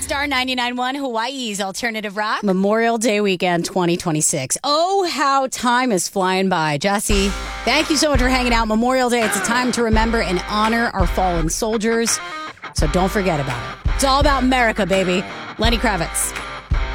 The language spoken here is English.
Star 99.1 Hawaii's Alternative Rock. Memorial Day weekend 2026. Oh, how time is flying by. Jesse, thank you so much for hanging out. Memorial Day, it's a time to remember and honor our fallen soldiers. So don't forget about it. It's all about America, baby. Lenny Kravitz.